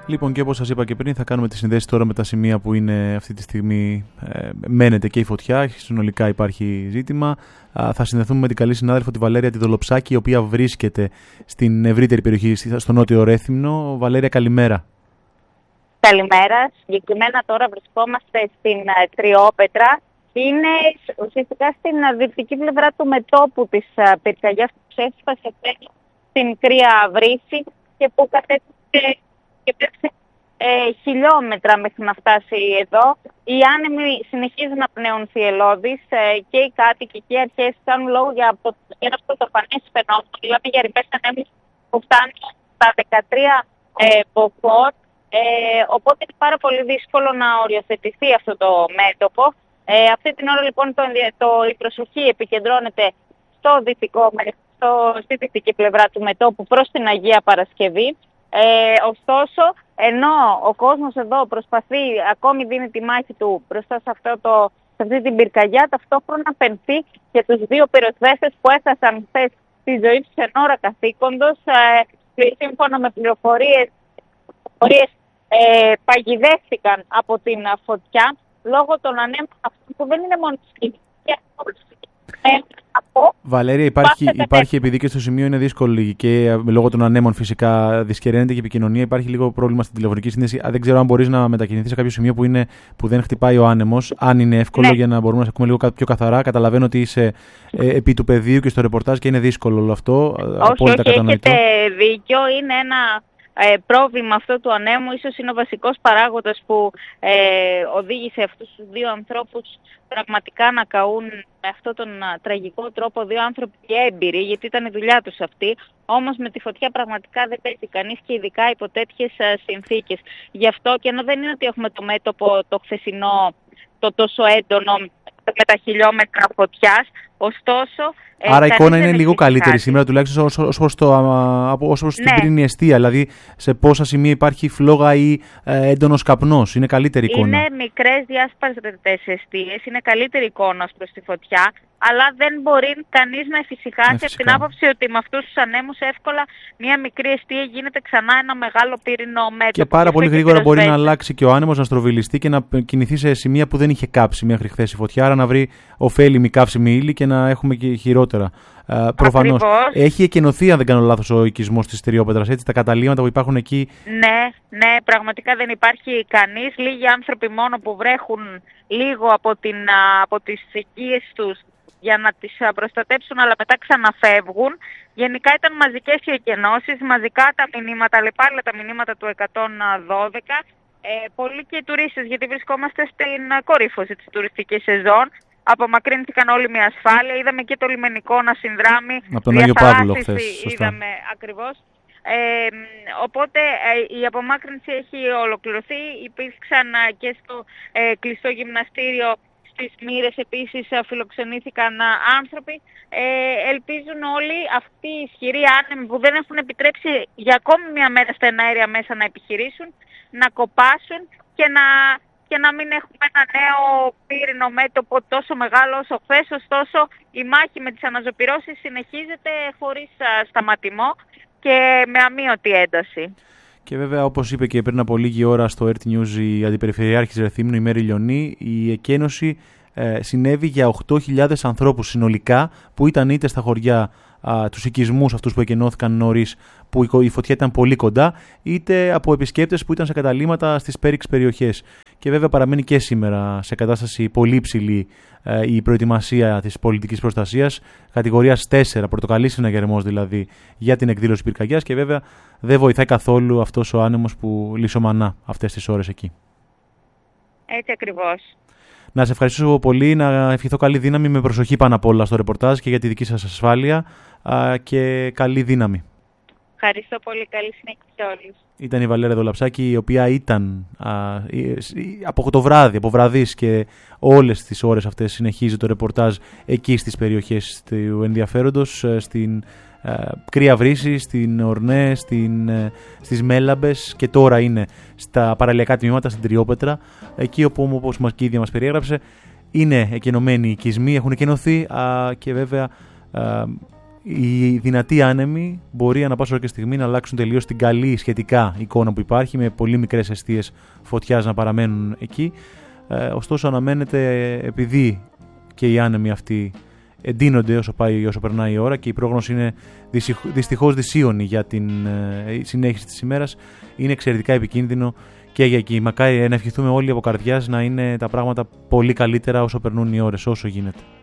Λοιπόν, και όπως σας είπα και πριν, θα κάνουμε τη συνδέση τώρα με τα σημεία που είναι αυτή τη στιγμή. Μένεται και η φωτιά, συνολικά υπάρχει ζήτημα. Θα συνδεθούμε με την καλή συνάδελφο τη Βαλέρια τη Δολοψάκη, η οποία βρίσκεται στην ευρύτερη περιοχή, στο νότιο Ρέθυμνο. Βαλέρια, καλημέρα. Καλημέρα. Συγκεκριμένα τώρα βρισκόμαστε στην Τριόπετρα. Είναι ουσιαστικά στην δυτική πλευρά του μετώπου της πυρκαγιάς που ξέσπασε στην Κρύα Βρύση και που κατέφυγε και πέφτει χιλιόμετρα μέχρι να φτάσει εδώ. Οι άνεμοι συνεχίζουν να πνέουν θυελλώδεις και οι κάτοικοι και οι αρχές κάνουν λόγο για ένα πρωτοφανές φαινόμενο. Μιλάμε για ρηπές ανέμους που φτάνουν στα 13 μποφόρ. Οπότε είναι πάρα πολύ δύσκολο να οριοθετηθεί αυτό το μέτωπο. Αυτή την ώρα λοιπόν η προσοχή επικεντρώνεται στη δυτική πλευρά του μετώπου προς την Αγία Παρασκευή. Ωστόσο, ενώ ο κόσμος εδώ προσπαθεί, ακόμη δίνει τη μάχη του μπροστά σε αυτή την πυρκαγιά, ταυτόχρονα πενθεί και τους δύο πυροσβέστες που έχασαν χθες τη ζωή τους εν ώρα καθήκοντος. Σύμφωνα με πληροφορίες παγιδεύτηκαν από την φωτιά λόγω των ανέμων αυτών που δεν είναι μόνο σκηνικές. Βαλέρια, υπάρχει επειδή και στο σημείο είναι δύσκολο και λόγω των ανέμων φυσικά δυσκεραίνεται και η επικοινωνία, υπάρχει λίγο πρόβλημα στην τηλεφωνική σύνδεση. Δεν ξέρω αν μπορείς να μετακινηθείς σε κάποιο σημείο που δεν χτυπάει ο άνεμος, αν είναι εύκολο, για να μπορούμε να σε ακούμε λίγο πιο καθαρά. Καταλαβαίνω ότι είσαι επί του πεδίου και στο ρεπορτάζ και είναι δύσκολο όλο αυτό. Όχι, έχετε δίκιο. Είναι ένα πρόβλημα αυτό του ανέμου. Ίσως είναι ο βασικός παράγοντας που οδήγησε αυτούς τους δύο ανθρώπους πραγματικά να καούν με αυτόν τον τραγικό τρόπο, δύο άνθρωποι έμπειροι, γιατί ήταν η δουλειά τους αυτή. Όμως με τη φωτιά πραγματικά δεν παίζει κανείς και ειδικά υπό τέτοιες συνθήκες. Γι' αυτό και ενώ δεν είναι ότι έχουμε το μέτωπο το χθεσινό, το τόσο έντονο με τα χιλιόμετρα φωτιάς, ωστόσο... Άρα η εικόνα είναι λίγο καλύτερη σήμερα, τουλάχιστον όσο στην πριν εστία, δηλαδή σε πόσα σημεία υπάρχει φλόγα ή έντονος καπνός. Είναι καλύτερη εικόνα. Είναι μικρές διάσπαρτες εστίες, είναι καλύτερη εικόνα προς τη φωτιά, αλλά δεν μπορεί κανείς να εφησυχάσει από την άποψη ότι με αυτούς τους ανέμους εύκολα μια μικρή εστία γίνεται ξανά ένα μεγάλο πύρινο μέτωπο. Και πάρα πολύ γρήγορα μπορεί να αλλάξει και ο άνεμος, να στροβιλιστεί και να κινηθεί σε σημεία που δεν είχε κάψει μέχρι χθες η φωτιά, άρα να βρει ωφέλιμη καύσιμη ύλη και να έχουμε και χειρότερα. Προφανώς. Έχει εκενωθεί, αν δεν κάνω λάθος, ο οικισμός της Τριόπετρας, έτσι, τα καταλύματα που υπάρχουν εκεί. Ναι, πραγματικά δεν υπάρχει κανείς. Λίγοι άνθρωποι μόνο που βρέχουν λίγο από τις οικίες τους για να τις προστατέψουν, αλλά μετά ξαναφεύγουν. Γενικά ήταν μαζικές οι εκενώσεις, μαζικά τα μηνύματα, πάλι τα μηνύματα του 112. Πολλοί και οι τουρίστες, γιατί βρισκόμαστε στην κορύφωση της τουριστικής σεζόν. Απομακρύνθηκαν όλοι με ασφάλεια. Είδαμε και το λιμενικό να συνδράμει. Από τον Άγιο Παύλο χθες. Είδαμε ακριβώς. Οπότε η απομάκρυνση έχει ολοκληρωθεί. Υπήρξαν και στο κλειστό γυμναστήριο στις Μύρες επίσης φιλοξενήθηκαν άνθρωποι. Ελπίζουν όλοι αυτοί οι ισχυροί άνεμοι που δεν έχουν επιτρέψει για ακόμη μια μέρα στα εναέρια μέσα να επιχειρήσουν, να κοπάσουν και να μην έχουμε ένα νέο πύρινο μέτωπο τόσο μεγάλο όσο χθες. Ωστόσο, η μάχη με τις αναζωπυρώσεις συνεχίζεται χωρίς σταματημό και με αμείωτη ένταση. Και βέβαια, όπως είπε και πριν από λίγη ώρα στο RT News η Αντιπεριφερειάρχης Ρεθύμνου, η Μέρη Λιονή, η εκένωση συνέβη για 8.000 ανθρώπους συνολικά που ήταν είτε στα χωριά, τους οικισμούς αυτούς που εκενώθηκαν νωρίς, που η φωτιά ήταν πολύ κοντά, είτε από επισκέπτες που ήταν σε καταλύματα στις πέριξ περιοχές. Και βέβαια παραμένει και σήμερα σε κατάσταση πολύ υψηλή η προετοιμασία της πολιτικής προστασίας, κατηγορίας 4, πορτοκαλί συναγερμός δηλαδή, για την εκδήλωση πυρκαγιάς, και βέβαια δεν βοηθάει καθόλου αυτός ο άνεμος που λησομανά αυτές τις ώρες εκεί. Έτσι ακριβώς. Να σε ευχαριστήσω πολύ, να ευχηθώ καλή δύναμη, με προσοχή πάνω απ' όλα στο ρεπορτάζ και για τη δική σας ασφάλεια, και καλή δύναμη. Ευχαριστώ πολύ, καλή συνέχεια σε όλους. Ήταν η Βαλέρια Δολοψάκη, η οποία ήταν από το βράδυ, από βραδείς και όλες τις ώρες αυτές συνεχίζει το ρεπορτάζ εκεί στις περιοχές του ενδιαφέροντος, στην Κρύα Βρύση, στην Ορνέ, στις Μέλαμπες, και τώρα είναι στα παραλιακά τμήματα, στην Τριόπετρα, εκεί όπου, όπως και η ίδια μας περιέγραψε, είναι εκενωμένοι οι οικισμοί, έχουν εκενωθεί, και βέβαια Οι δυνατοί άνεμοι μπορεί ανά πάσα ώρα και στιγμή να αλλάξουν τελείως την καλή σχετικά εικόνα που υπάρχει, με πολύ μικρές εστίες φωτιάς να παραμένουν εκεί. Ωστόσο αναμένεται, επειδή και οι άνεμοι αυτοί εντείνονται όσο περνάει η ώρα και η πρόγνωση είναι δυστυχώς δυσίωνη για την συνέχιση της ημέρας, είναι εξαιρετικά επικίνδυνο και για εκεί. Μακάρι να ευχηθούμε όλοι από καρδιάς να είναι τα πράγματα πολύ καλύτερα όσο περνούν οι ώρες, όσο γίνεται.